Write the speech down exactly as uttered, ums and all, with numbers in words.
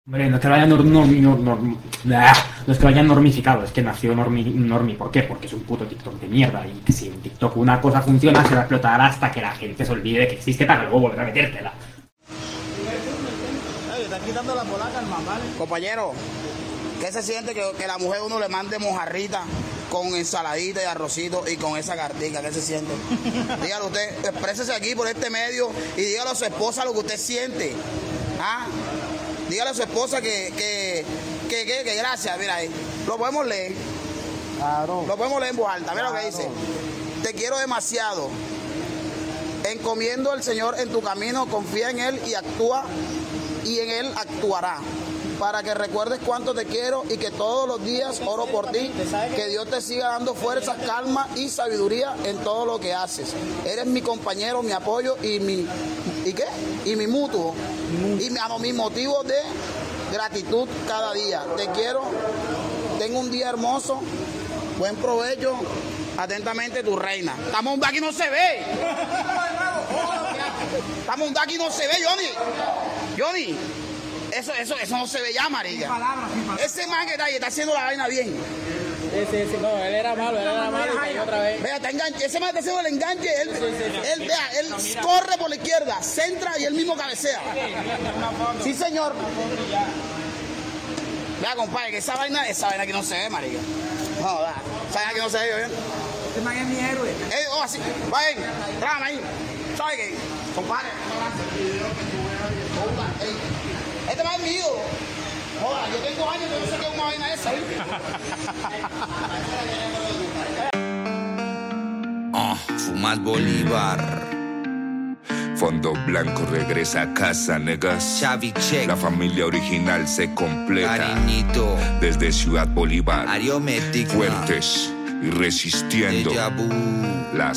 Hombre, no es que lo hayan norm, norm, norm, norm, nah, no es que lo hayan normificado, es que nació normi, normi. ¿Por qué? Porque es un puto TikTok de mierda. Y que si en TikTok una cosa funciona, se va a explotar hasta que la gente se olvide que existe para luego volver a metértela. Estás quitando la polaca al mamá. Compañero, ¿qué se siente que, que la mujer uno le mande mojarrita con ensaladita y arrocito y con esa cartica? ¿Qué se siente? Dígalo usted, exprésese aquí por este medio y dígalo a su esposa lo que usted siente. ¿Ah? Dígale a su esposa que, que, que, que, que gracias, mira ahí. Lo podemos leer. Claro. Lo podemos leer en voz alta. Mira Claro. lo que dice. Te quiero demasiado. Encomiendo al Señor en tu camino, confía en Él y actúa, y en Él actuará. Para que recuerdes cuánto te quiero y que todos los días oro por ti. Que Dios te siga dando fuerza, calma y sabiduría en todo lo que haces. Eres mi compañero, mi apoyo y mi... ¿Y qué? Y mi mutuo. Y mi, mi motivo de gratitud cada día. Te quiero. Tengo un día hermoso. Buen provecho. Atentamente, tu reina. Estamos un aquí no se ve. Estamos un aquí no se ve, Johnny. Johnny. Eso, eso, eso no se ve ya, marica. Ese man que está ahí está haciendo la vaina bien. Sí, sí, sí, no, él era malo, él era malo y cayó otra vez. Vea, está enganche. Ese man está haciendo el enganche. Él, Sí, sí, sí. él, vea, él corre por la izquierda, centra y él mismo cabecea. Sí, señor. Vea, compadre, que esa vaina, esa vaina aquí no se ve, marica. No, da. Esa vaina aquí no se ve, ¿bien? Este man es mi héroe. Eh, oh, así. Vayan, trágame ahí. ¿Sabe qué? Compadre. Ey, este man es mío. Joda, yo tengo años que no sé qué es una vaina esa, ¿eh? Ah, fumas Bolívar. Fondo Blanco regresa a casa, negas. Xavi Check. La familia original se completa. Cariñito. Desde Ciudad Bolívar. Ariomética. Fuertes y resistiendo. Deja vu. Las